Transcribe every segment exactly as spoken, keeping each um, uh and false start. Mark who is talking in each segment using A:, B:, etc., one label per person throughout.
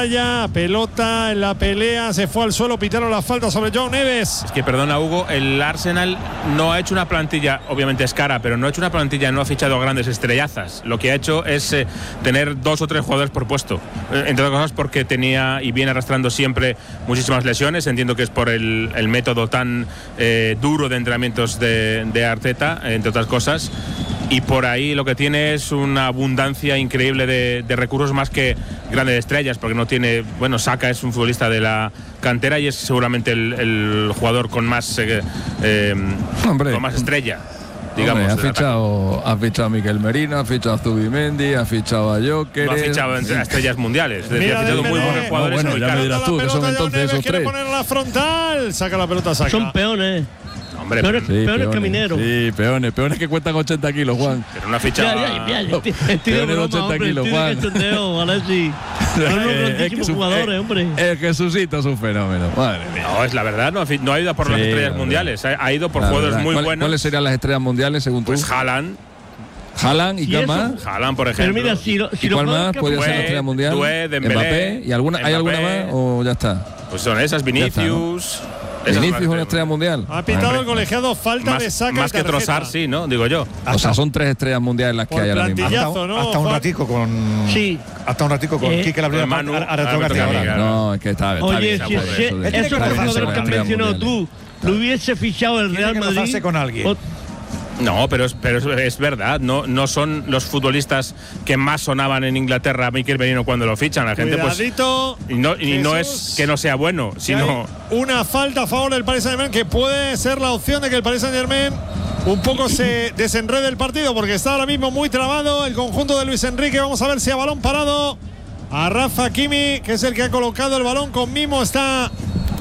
A: Ya, pelota en la pelea, se fue al suelo, pitaron la falta sobre Joao Neves.
B: Es que, perdona, Hugo, el Arsenal no ha hecho una plantilla, obviamente es cara, pero no ha hecho una plantilla, no ha fichado grandes estrellazas. Lo que ha hecho es eh, tener dos o tres jugadores por puesto. Eh, entre otras cosas porque tenía y viene arrastrando siempre muchísimas lesiones. Entiendo que es por el, el método tan eh, duro de entrenamientos de, de Arteta, entre otras cosas. Y por ahí lo que tiene es una abundancia increíble de, de recursos más que grandes estrellas, porque no tiene, bueno, Saka es un futbolista de la cantera y es seguramente el, el jugador con más eh, eh, con más estrella, digamos.
C: Hombre, ha fichado, ha fichado a Mikel Merino, ha fichado a Zubimendi, ha fichado a Joker.
B: No ha fichado a estrellas mundiales, es decir, ha fichado muy buenos jugadores.
C: No, bueno, ya me dirás tú, que son entonces esos tres.
A: Poner la frontal, saca la pelota, saca.
D: Son peones.
B: Hombre,
D: peones,
C: sí,
D: peones,
C: peones
D: camineros.
C: Sí, peones, peones que cuentan ochenta kilos, Juan.
B: Pero no ha fichado.
D: Ya, ya, ya, estoy, estoy de broma,
C: ochenta
D: hombre,
C: kilos,
D: estoy
C: Juan.
D: de cachondeo, Alexis. Son unos grandísimos
C: su,
D: jugadores,
C: eh,
D: hombre.
C: Es que Susito es un fenómeno. Madre mía.
B: No, es la verdad, no ha, no ha ido por
C: Sí,
B: las estrellas
C: la
B: mundiales, ha, ha ido por
C: La
B: jugadores
C: verdad.
B: muy
C: ¿Cuál,
B: buenos.
C: ¿Cuáles serían las estrellas mundiales según tú?
B: Pues Haaland.
C: Haaland y
D: ¿Y
C: qué
D: eso?
C: más.
B: Haaland, por
D: Pero
B: ejemplo.
D: mira, si lo, si
C: ¿Y
D: lo
C: cuál
D: juegan
C: más
D: que-
C: podría ser la
B: Doué,
C: estrella mundial?
B: Doué, Dembélé,
C: Mbappé. ¿Y alguna, hay alguna
B: Mbappé.
C: más o ya está?
B: Pues son esas, Vinicius. Esas son
C: Vinicius
B: las
C: es una estrella mundial.
A: Ha pitado
C: Hombre.
A: el colegiado, falta
B: Más,
A: de Saka.
B: más
A: y
B: que
A: tarjeta.
B: Trossard, sí, ¿no? Digo yo.
C: O sea, son tres estrellas mundiales las que
A: Por
C: hay ahora mismo.
A: plantilla.
E: Hasta,
A: Pillazo, ¿no?
E: hasta un
A: Juan?
E: ratico con.
D: Sí.
E: Hasta un ratico con
D: Eh,
E: Quique la primera
B: con Manu,
E: parte. Ahora
B: ahora me
E: toca a ti
B: toca a mí,
E: ahora.
B: claro.
C: No, es que está, está
D: Oye,
C: bien.
D: si
C: está
D: ese-
C: bien, eso de-
E: Él tiene
D: esos
E: que
D: tres
E: rozarse
D: jugadores
E: con
D: que has
E: estrellas
D: mencionado
C: mundiales.
D: tú, lo hubiese fichado el
E: Tiene
D: Real
E: que
D: Madrid.
E: rozarse con alguien.
D: o-
B: No, pero, es, pero es, es verdad, no, no son los futbolistas que más sonaban en Inglaterra, Mikel Merino, cuando lo fichan. La gente, pues.
A: Cuidadito,
B: Y no, y no
A: Jesús,
B: es que no sea bueno,
A: que
B: sino.
A: hay una falta a favor del Paris Saint-Germain que puede ser la opción de que el Paris Saint-Germain un poco se desenrede el partido, porque está ahora mismo muy trabado el conjunto de Luis Enrique. Vamos a ver si a balón parado a Rafa Hakimi, que es el que ha colocado el balón con mimo, está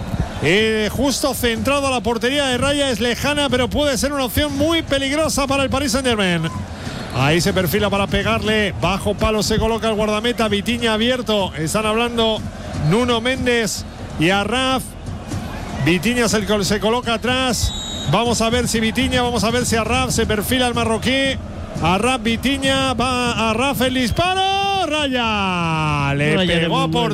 A: eh, justo centrado a la portería de Raya. Es lejana, pero puede ser una opción muy peligrosa para el Paris Saint-Germain. Ahí se perfila para pegarle, bajo palo se coloca el guardameta, Vitinha abierto, están hablando Nuno Méndez y Arraf. Vitinha se, se coloca atrás, vamos a ver si Vitinha, vamos a ver si Arraf se perfila el marroquí. Arraf, Vitinha, va a Arraf el disparo, Raya, le
D: Raya
A: pegó a
D: muy
A: por